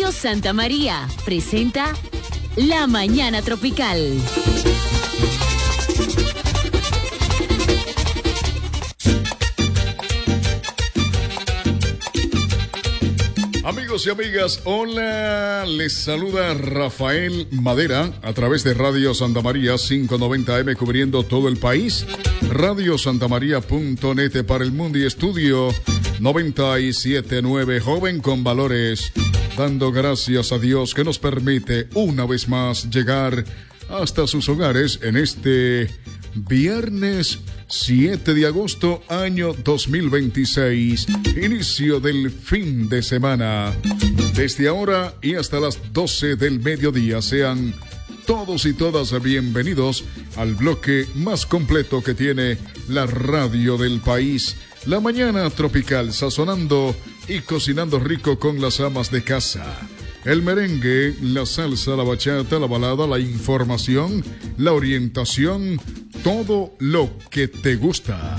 Radio Santa María presenta La Mañana Tropical. Amigos y amigas, hola, les saluda Rafael Madera a través de Radio Santa María 590M cubriendo todo el país, radiosantamaria.net para el mundo y estudio 97.9, joven con valores, dando gracias a Dios que nos permite una vez más llegar hasta sus hogares en este viernes 7 de agosto, año 2026, inicio del fin de semana. Desde ahora y hasta las 12 del mediodía, sean todos y todas bienvenidos al bloque más completo que tiene la radio del país. La Mañana Tropical, sazonando y cocinando rico con las amas de casa. El merengue, la salsa, la bachata, la balada, la información, la orientación, todo lo que te gusta.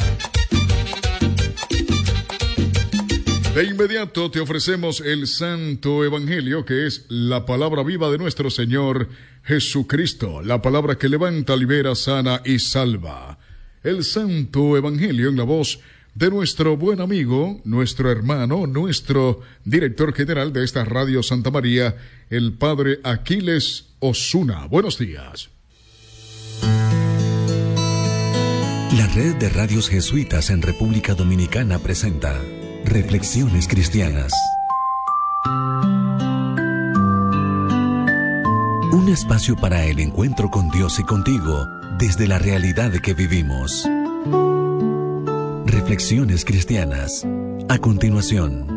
De inmediato te ofrecemos el Santo Evangelio, que es la palabra viva de nuestro Señor Jesucristo, la palabra que levanta, libera, sana y salva. El Santo Evangelio en la voz de nuestro buen amigo, nuestro hermano, nuestro director general de esta Radio Santa María, el Padre Aquiles Osuna. Buenos días. La Red de Radios Jesuitas en República Dominicana presenta Reflexiones Cristianas. Un espacio para el encuentro con Dios y contigo desde la realidad que vivimos. Reflexiones Cristianas. A continuación.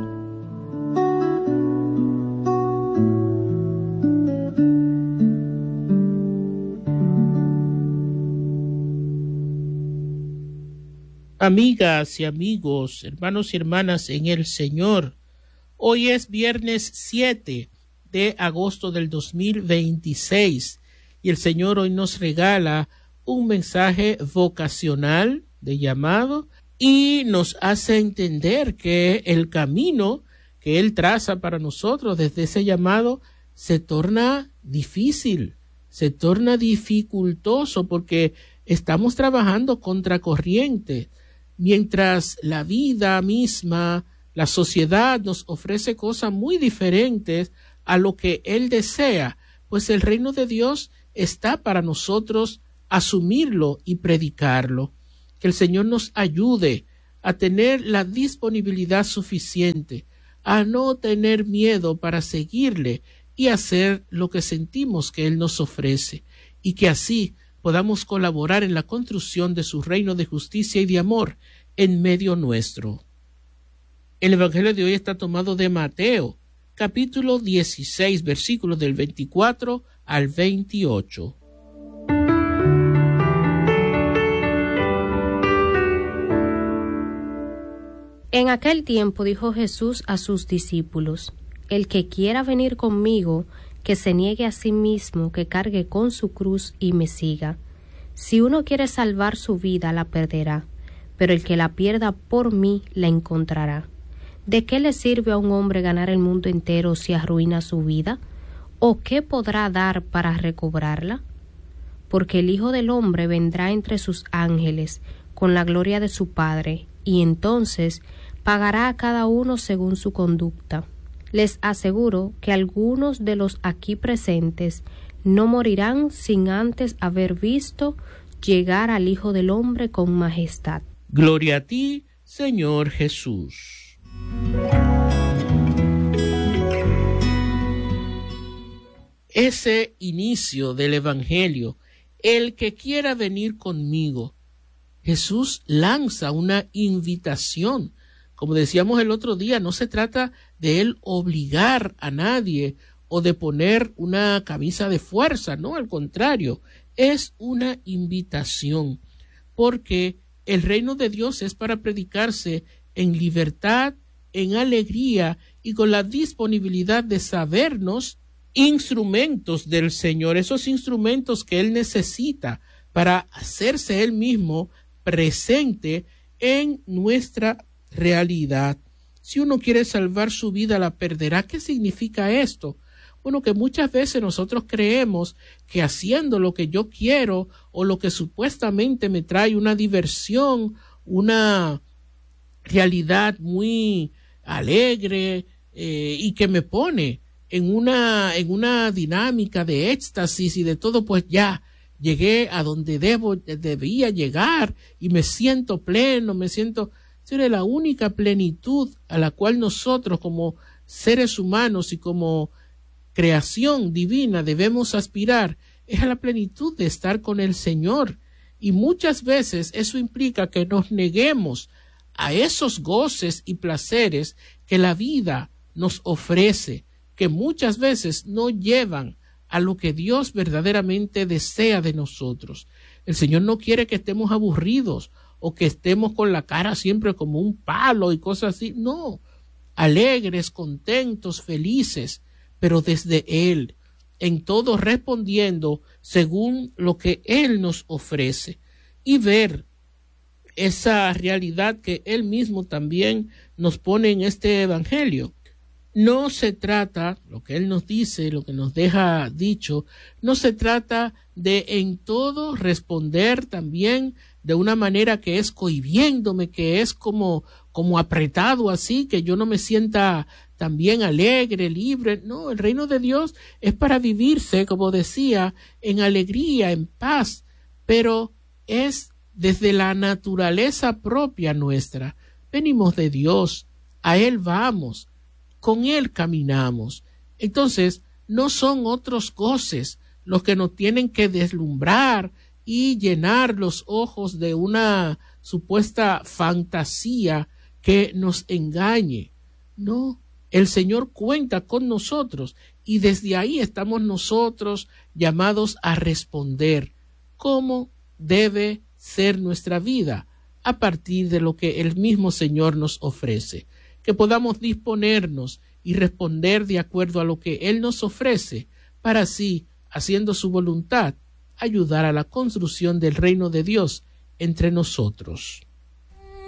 Amigas y amigos, hermanos y hermanas en el Señor, hoy es viernes 7 de agosto del 2026 y el Señor hoy nos regala un mensaje vocacional de llamado y nos hace entender que el camino que Él traza para nosotros desde ese llamado se torna difícil, se torna dificultoso porque estamos trabajando contracorriente. Mientras la vida misma, la sociedad nos ofrece cosas muy diferentes a lo que Él desea, pues el reino de Dios está para nosotros asumirlo y predicarlo. Que el Señor nos ayude a tener la disponibilidad suficiente, a no tener miedo para seguirle y hacer lo que sentimos que Él nos ofrece, y que así podamos colaborar en la construcción de su reino de justicia y de amor en medio nuestro. El Evangelio de hoy está tomado de Mateo, capítulo 16, versículos del 24 al 28. En aquel tiempo dijo Jesús a sus discípulos: El que quiera venir conmigo, que se niegue a sí mismo, que cargue con su cruz y me siga. Si uno quiere salvar su vida, la perderá, pero el que la pierda por mí, la encontrará. ¿De qué le sirve a un hombre ganar el mundo entero si arruina su vida? ¿O qué podrá dar para recobrarla? Porque el Hijo del Hombre vendrá entre sus ángeles con la gloria de su Padre, y entonces pagará a cada uno según su conducta. Les aseguro que algunos de los aquí presentes no morirán sin antes haber visto llegar al Hijo del Hombre con majestad. Gloria a ti, Señor Jesús. Ese inicio del Evangelio, el que quiera venir conmigo, Jesús lanza una invitación. Como decíamos el otro día, no se trata de Él obligar a nadie o de poner una camisa de fuerza, no, al contrario, es una invitación, porque el reino de Dios es para predicarse en libertad, en alegría y con la disponibilidad de sabernos instrumentos del Señor, esos instrumentos que Él necesita para hacerse Él mismo presente en nuestra realidad. Si uno quiere salvar su vida, la perderá. ¿Qué significa esto? Bueno, que muchas veces nosotros creemos que haciendo lo que yo quiero o lo que supuestamente me trae una diversión, una realidad muy alegre y que me pone en una dinámica de éxtasis y de todo, pues ya llegué a donde debía llegar y me siento pleno, Señor, la única plenitud a la cual nosotros como seres humanos y como creación divina debemos aspirar es a la plenitud de estar con el Señor. Y muchas veces eso implica que nos neguemos a esos goces y placeres que la vida nos ofrece, que muchas veces no llevan a lo que Dios verdaderamente desea de nosotros. El Señor no quiere que estemos aburridos o que estemos con la cara siempre como un palo y cosas así. No, alegres, contentos, felices, pero desde Él, en todo respondiendo según lo que Él nos ofrece, y ver esa realidad que Él mismo también nos pone en este Evangelio. No se trata, lo que Él nos dice, lo que nos deja dicho, no se trata de en todo responder también de una manera que es cohibiéndome, que es como apretado así, que yo no me sienta también alegre, libre. No, el reino de Dios es para vivirse, como decía, en alegría, en paz, pero es desde la naturaleza propia nuestra. Venimos de Dios, a Él vamos, con Él caminamos. Entonces, no son otros goces los que nos tienen que deslumbrar y llenar los ojos de una supuesta fantasía que nos engañe. No, el Señor cuenta con nosotros y desde ahí estamos nosotros llamados a responder cómo debe ser nuestra vida a partir de lo que el mismo Señor nos ofrece. Que podamos disponernos y responder de acuerdo a lo que Él nos ofrece, para así, haciendo su voluntad, ayudar a la construcción del reino de Dios entre nosotros.